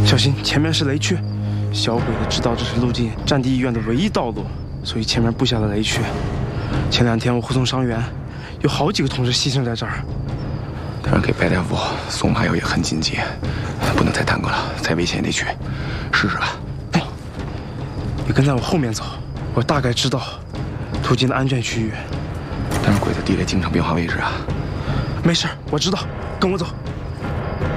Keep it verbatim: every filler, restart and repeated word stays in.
小心，前面是雷区。小鬼子知道这是路进战地医院的唯一道路，所以前面布下了雷区。前两天我护送伤员，有好几个同事牺牲在这儿。 但是给白大夫送麻药也很紧急，不能再耽搁了，再危险也得去，试试吧。 不，你跟在我后面走，我大概知道途经的安全区域。 但是鬼子地雷经常变化位置啊。 没事，我知道，跟我走。